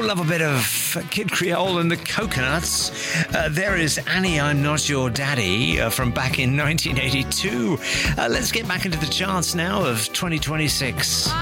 all love a bit of Kid Creole and the Coconuts. There is Annie, I'm Not Your Daddy from back in 1982. Let's get back into the charts now of 2026.